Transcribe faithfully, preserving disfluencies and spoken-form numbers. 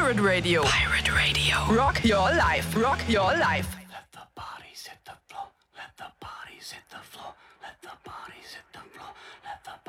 Pirate Radio. Pirate Radio. Rock your life. Rock your life. Let the bodies hit the floor. Let the bodies hit the floor. Let the bodies hit the floor. Let the